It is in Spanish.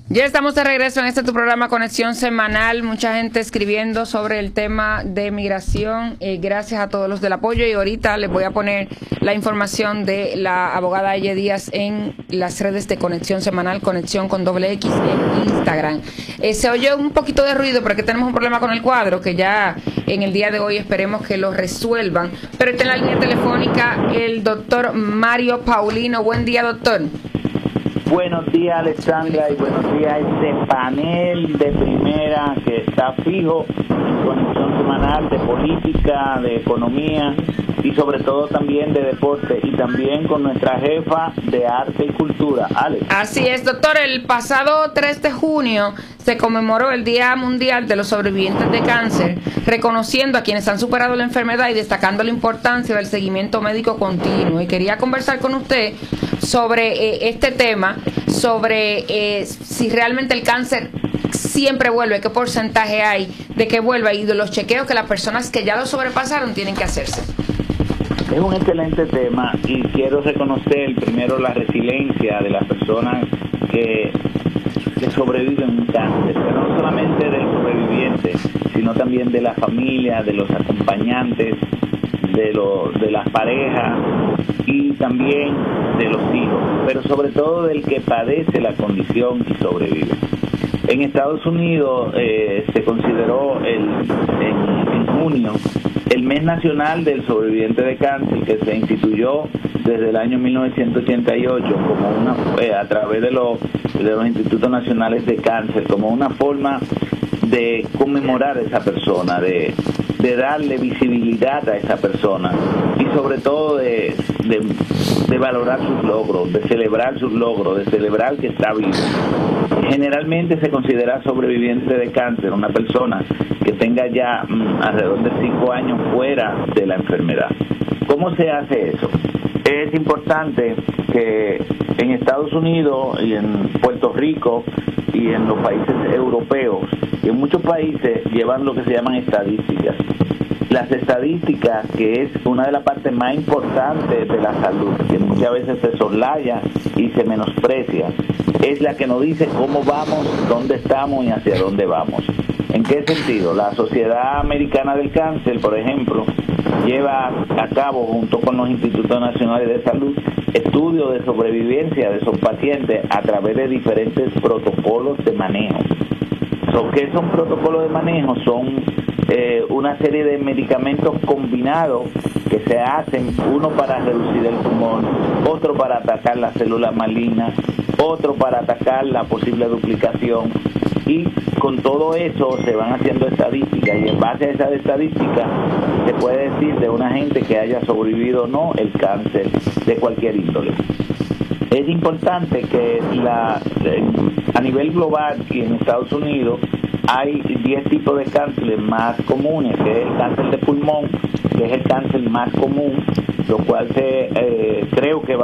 Ya estamos de regreso en tu programa Conexión Semanal. Mucha gente escribiendo sobre el tema de migración. Gracias a todos los del apoyo. Y ahorita les voy a poner la información de la abogada Eye Díaz en las redes de Conexión Semanal, Conexión con X en Instagram. Se oye un poquito de ruido porque tenemos un problema con el cuadro que ya en el día de hoy esperemos que lo resuelvan. Pero está en la línea telefónica el doctor Mario Paulino. Buen día, doctor. Buenos días, Alexandra, y buenos días a este panel de primera que está fijo en Conexión Semanal de política, de economía y sobre todo también de deporte, y también con nuestra jefa de arte y cultura, Alex. Así es, doctor. El pasado 3 de junio se conmemoró el Día Mundial de los Sobrevivientes de Cáncer, reconociendo a quienes han superado la enfermedad y destacando la importancia del seguimiento médico continuo. Y quería conversar con usted sobre este tema, sobre si realmente el cáncer siempre vuelve, qué porcentaje hay de que vuelva y de los chequeos que las personas que ya lo sobrepasaron tienen que hacerse. Es un excelente tema y quiero reconocer primero la resiliencia de las personas que sobreviven un cáncer, pero no solamente del sobreviviente, sino también de la familia, de los acompañantes, de las parejas y también de los hijos, pero sobre todo del que padece la condición y sobrevive. En Estados Unidos se consideró en junio el mes nacional del sobreviviente de cáncer, que se instituyó desde el año 1988 como a través de los institutos nacionales de cáncer, como una forma de conmemorar a esa persona, de darle visibilidad a esa persona y sobre todo de valorar sus logros, de celebrar sus logros, de celebrar que está vivo. Generalmente se considera sobreviviente de cáncer una persona que tenga ya alrededor de 5 años fuera de la enfermedad. ¿Cómo se hace eso? Es importante que en Estados Unidos y en Puerto Rico y en los países europeos y en muchos países llevan lo que se llaman estadísticas. Las estadísticas, que es una de las partes más importantes de la salud, que muchas veces se soslaya y se menosprecia, es la que nos dice cómo vamos, dónde estamos y hacia dónde vamos. ¿En qué sentido? La Sociedad Americana del Cáncer, por ejemplo, lleva a cabo, junto con los Institutos Nacionales de Salud, estudios de sobrevivencia de esos pacientes a través de diferentes protocolos de manejo. ¿Qué son protocolos de manejo? Son una serie de medicamentos combinados que se hacen, uno para reducir el tumor, otro para atacar las células malignas, otro para atacar la posible duplicación, y con todo eso se van haciendo estadísticas, y en base a esas estadísticas se puede decir de una gente que haya sobrevivido o no el cáncer de cualquier índole. Es importante que a nivel global y en Estados Unidos hay 10 tipos de cáncer más comunes, que es el cáncer de pulmón, que es el cáncer más común, lo cual creo que va